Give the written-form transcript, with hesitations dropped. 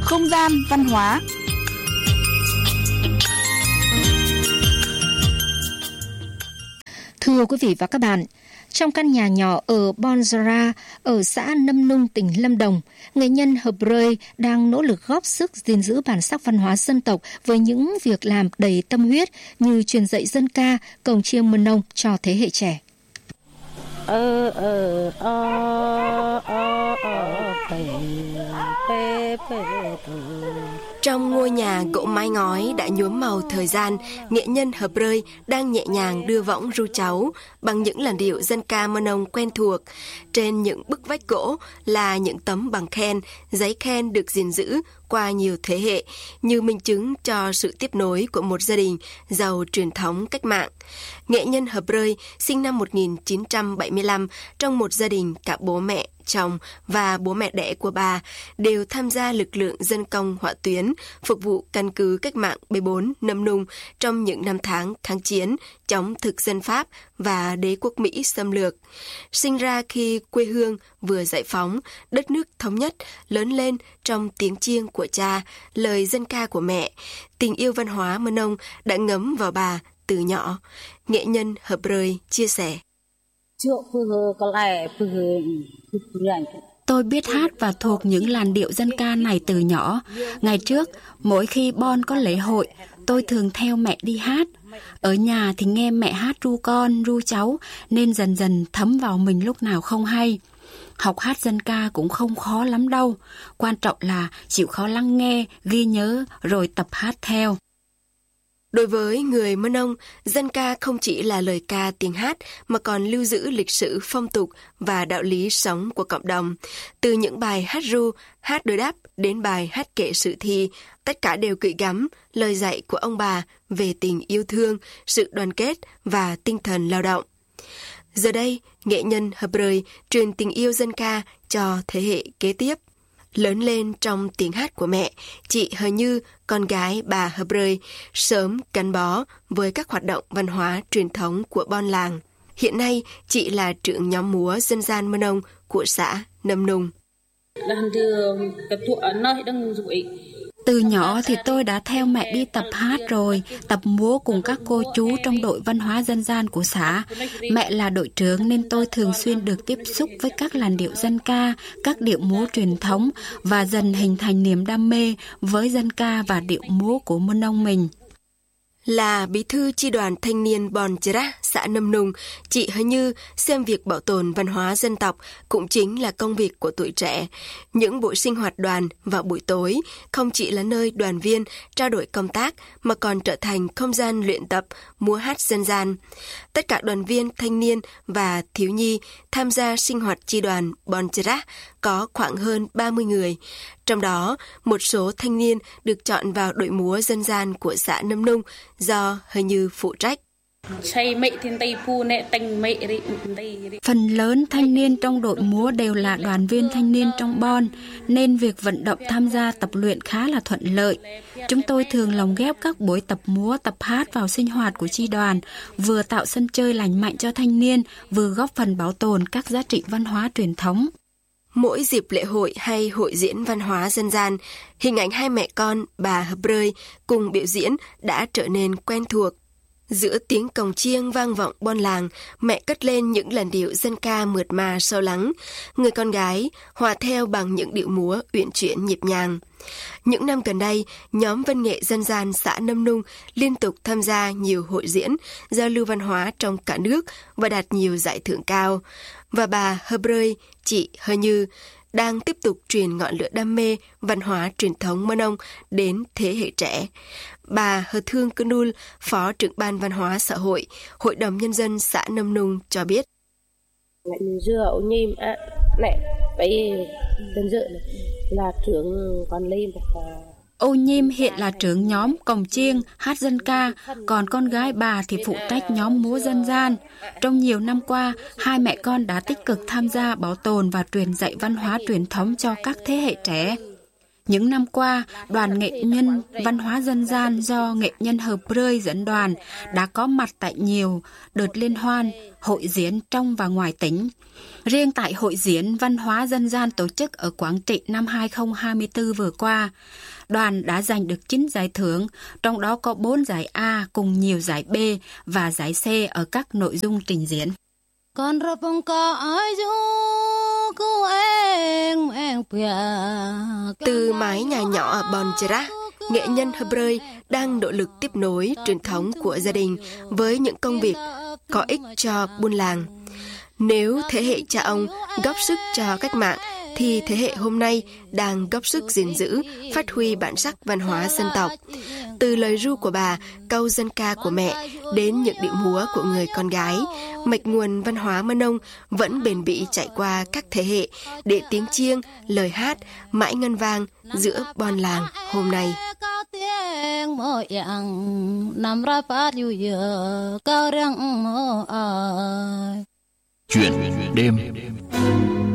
Không gian văn hóa. Thưa quý vị và các bạn, trong căn nhà nhỏ ở Bonjara, ở xã Nâm Nung, tỉnh Lâm Đồng, nghệ nhân Hợp Rơi đang nỗ lực góp sức gìn giữ bản sắc văn hóa dân tộc với những việc làm đầy tâm huyết như truyền dạy dân ca, cồng chiêng Mân Nông cho thế hệ trẻ. Trong ngôi nhà gỗ mái ngói đã nhuốm màu thời gian, nghệ nhân Hợp Rơi đang nhẹ nhàng đưa võng ru cháu bằng những làn điệu dân ca Mân Nông quen thuộc. Trên những bức vách gỗ là những tấm bằng khen, giấy khen được gìn giữ qua nhiều thế hệ, như minh chứng cho sự tiếp nối của một gia đình giàu truyền thống cách mạng. Nghệ nhân Hợp Rơi sinh năm 1975 trong một gia đình cả bố mẹ, chồng và bố mẹ đẻ của bà đều tham gia lực lượng dân công hỏa tuyến, phục vụ căn cứ cách mạng B4 Nâm Nung trong những năm tháng kháng chiến chống thực dân Pháp và đế quốc Mỹ xâm lược. Sinh ra khi quê hương vừa giải phóng, đất nước thống nhất, lớn lên trong tiếng chiêng của cha, lời dân ca của mẹ, tình yêu văn hóa Mân Nông đã ngấm vào bà từ nhỏ. Nghệ nhân Hợp Rơi chia sẻ. Tôi biết hát và thuộc những làn điệu dân ca này từ nhỏ. Ngày trước, mỗi khi Bon có lễ hội, tôi thường theo mẹ đi hát. Ở nhà thì nghe mẹ hát ru con, ru cháu, nên dần dần thấm vào mình lúc nào không hay. Học hát dân ca cũng không khó lắm đâu. Quan trọng là chịu khó lắng nghe, ghi nhớ, rồi tập hát theo. Đối với người Mân Nông, dân ca không chỉ là lời ca tiếng hát mà còn lưu giữ lịch sử phong tục và đạo lý sống của cộng đồng. Từ những bài hát ru, hát đối đáp đến bài hát kể sự thi, tất cả đều gửi gắm lời dạy của ông bà về tình yêu thương, sự đoàn kết và tinh thần lao động. Giờ đây, nghệ nhân Hợp Rơi truyền tình yêu dân ca cho thế hệ kế tiếp. Lớn lên trong tiếng hát của mẹ, chị Hờ Như, con gái bà Hợp Rơi, sớm gắn bó với các hoạt động văn hóa truyền thống của Bon làng. Hiện nay, chị là trưởng nhóm múa dân gian Mân Nông của xã Nâm Nung. Từ nhỏ thì tôi đã theo mẹ đi tập hát rồi, tập múa cùng các cô chú trong đội văn hóa dân gian của xã. Mẹ là đội trưởng nên tôi thường xuyên được tiếp xúc với các làn điệu dân ca, các điệu múa truyền thống và dần hình thành niềm đam mê với dân ca và điệu múa của Mân Nông mình. Là bí thư chi đoàn thanh niên Bonjara, xã Nâm Nung, chị Hờ Như xem việc bảo tồn văn hóa dân tộc cũng chính là công việc của tuổi trẻ. Những buổi sinh hoạt đoàn vào buổi tối không chỉ là nơi đoàn viên trao đổi công tác mà còn trở thành không gian luyện tập, múa hát dân gian. Tất cả đoàn viên thanh niên và thiếu nhi tham gia sinh hoạt chi đoàn Bonjara có khoảng hơn 30 người. Trong đó, một số thanh niên được chọn vào đội múa dân gian của xã Nâm Nung do Hờ Như phụ trách. Phần lớn thanh niên trong đội múa đều là đoàn viên thanh niên trong Bon, nên việc vận động tham gia tập luyện khá là thuận lợi. Chúng tôi thường lồng ghép các buổi tập múa, tập hát vào sinh hoạt của chi đoàn, vừa tạo sân chơi lành mạnh cho thanh niên, vừa góp phần bảo tồn các giá trị văn hóa truyền thống. Mỗi dịp lễ hội hay hội diễn văn hóa dân gian, hình ảnh hai mẹ con bà Hợp Rơi cùng biểu diễn đã trở nên quen thuộc. Giữa tiếng cồng chiêng vang vọng Bon làng, mẹ cất lên những làn điệu dân ca mượt mà sâu lắng. Người con gái hòa theo bằng những điệu múa uyển chuyển nhịp nhàng. Những năm gần đây, nhóm văn nghệ dân gian xã Nâm Nung liên tục tham gia nhiều hội diễn, giao lưu văn hóa trong cả nước và đạt nhiều giải thưởng cao. Và bà Hợp Rơi, chị Hờ Như, đang tiếp tục truyền ngọn lửa đam mê văn hóa truyền thống Mân Nông đến thế hệ trẻ. Bà Hờ Thương Cơ Nul, Phó trưởng ban văn hóa xã hội, Hội đồng Nhân dân xã Nâm Nung cho biết. Ô Nhim hiện là trưởng nhóm cồng chiêng, hát dân ca, còn con gái bà thì phụ trách nhóm múa dân gian. Trong nhiều năm qua, hai mẹ con đã tích cực tham gia bảo tồn và truyền dạy văn hóa truyền thống cho các thế hệ trẻ. Những năm qua, đoàn nghệ nhân văn hóa dân gian do nghệ nhân Hợp Rơi dẫn đoàn đã có mặt tại nhiều đợt liên hoan, hội diễn trong và ngoài tỉnh. Riêng tại hội diễn văn hóa dân gian tổ chức ở Quảng Trị năm 2024 vừa qua, đoàn đã giành được 9 giải thưởng, trong đó có 4 giải A cùng nhiều giải B và giải C ở các nội dung trình diễn. Từ mái nhà nhỏ ở Bon Chra, nghệ nhân Hợp Rơi đang nỗ lực tiếp nối truyền thống của gia đình với những công việc có ích cho buôn làng. Nếu thế hệ cha ông góp sức cho cách mạng, thì thế hệ hôm nay đang góp sức gìn giữ, phát huy bản sắc văn hóa dân tộc. Từ lời ru của bà, câu dân ca của mẹ, đến những điệu múa của người con gái, mạch nguồn văn hóa Mân Âu vẫn bền bỉ chạy qua các thế hệ, để tiếng chiêng, lời hát mãi ngân vang giữa bon làng hôm nay. Chuyện đêm.